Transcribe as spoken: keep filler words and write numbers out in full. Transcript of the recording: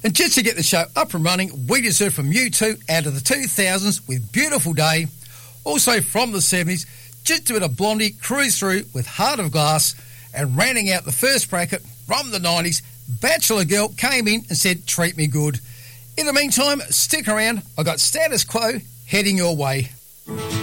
And just to get the show up and running, we just heard from U two out of the two thousands with Beautiful Day. Also from the seventies, just a bit of Blondie, Cruise Through with Heart of Glass. And rounding out the first bracket from the nineties, Bachelor Girl came in and said, Treat Me Good. In the meantime, stick around. I got Status Quo heading your way.